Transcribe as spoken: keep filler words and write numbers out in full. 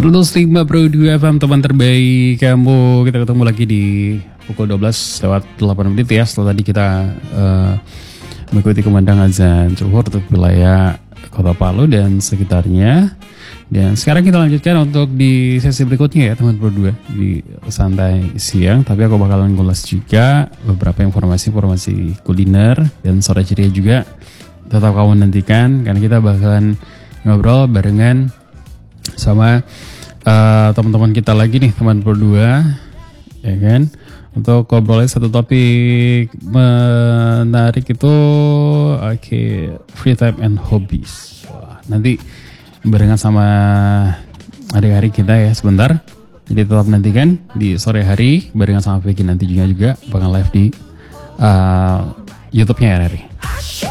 seratus lima Pro dua F M, teman terbaik kamu. Kita ketemu lagi di pukul dua belas lewat delapan menit ya. Setelah tadi kita uh, mengikuti kumandang azan zuhur untuk wilayah Kota Palu dan sekitarnya. Dan sekarang kita lanjutkan untuk di sesi berikutnya ya teman Pro dua di santai siang. Tapi aku bakalan ngulas juga beberapa informasi-informasi kuliner dan sore ceria juga. Tetap kamu nantikan karena kita bakalan ngobrol barengan sama uh, teman-teman kita lagi nih teman Pro dua, ya kan, untuk ngobrolin satu topik menarik itu oke okay, free time and hobbies. Wah, nanti barengan sama adik-adik kita ya sebentar, jadi tetap nantikan di sore hari barengan sama Vicky nanti juga juga bakal live di uh, YouTube-nya ya R R I.